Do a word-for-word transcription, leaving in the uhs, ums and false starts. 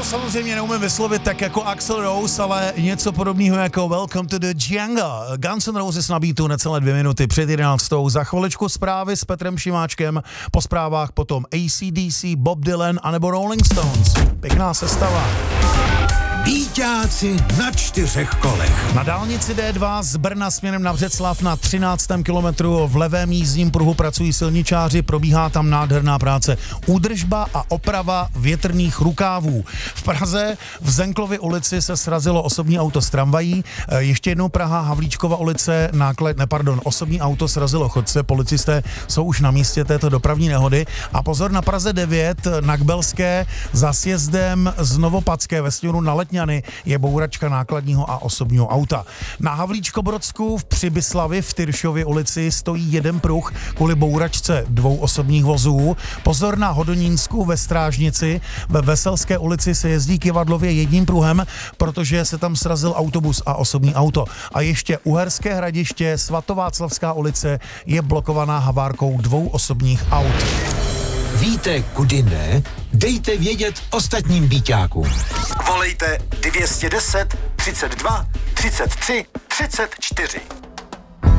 samozřejmě neumím vyslovit tak jako Axl Rose, ale něco podobného jako Welcome to the Jungle. Guns N' Roses na beatu necelé dvě minuty před jedenáctou. Za chviličku zprávy s Petrem Šimáčkem, po zprávách potom A C D C, Bob Dylan anebo Rolling Stones. Pěkná sestava. Bíťáci na čtyřech kolech. Na dálnici D dva z Brna směrem na Břeclav na třináctém kilometru v levém jízdním pruhu pracují silničáři, probíhá tam nádherná práce. Údržba a oprava větrných rukávů. V Praze v Zenklově ulici se srazilo osobní auto s tramvají. Ještě jednou Praha, Havlíčkova ulice, náklad, ne, pardon, osobní auto srazilo chodce. Policisté jsou už na místě této dopravní nehody. A pozor, na Praze devět na Kbelské za sjezdem z Novopadské ve směru na Letňany je bouračka nákladního a osobního auta. Na Havlíčkobrodsku v Přibyslavi v Tyršově ulici stojí jeden pruh kvůli bouračce dvou osobních vozů. Pozor, na Hodonínsku ve Strážnici ve Veselské ulici se jezdí kivadlově jedním pruhem, protože se tam srazil autobus a osobní auto. A ještě Uherské Hradiště, Svatováclavská ulice je blokovaná havárkou dvou osobních aut. Víte, kudy ne? Dejte vědět ostatním bíťákům. Volejte dvě stě deset, třicet dva, třicet tři, třicet čtyři.